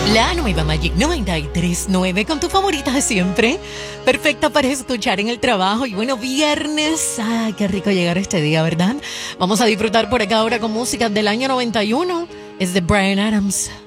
La nueva Magic 93.9 con tu favorita de siempre. Perfecta para escuchar en el trabajo. Y bueno, viernes. Ay, qué rico llegar a este día, ¿verdad? Vamos a disfrutar por acá ahora con música del año 91. Es de Bryan Adams.